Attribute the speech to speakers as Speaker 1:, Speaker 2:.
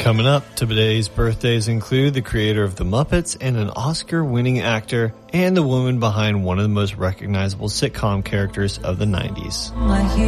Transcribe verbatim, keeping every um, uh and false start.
Speaker 1: Coming up, today's birthdays include the creator of The Muppets and an Oscar-winning actor, and the woman behind one of the most recognizable sitcom characters of the nineties.